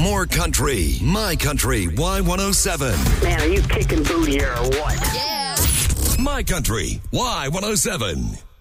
More country. My Country Y107. Man, are you kicking booty here or what? My Country Y107.